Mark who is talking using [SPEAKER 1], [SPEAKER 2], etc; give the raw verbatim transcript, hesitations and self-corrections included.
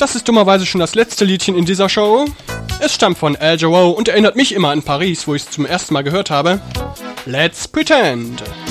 [SPEAKER 1] Das ist dummerweise schon das letzte Liedchen in dieser Show. Es stammt von Al Jarreau und erinnert mich immer an Paris, wo ich es zum ersten Mal gehört habe. Let's Pretend.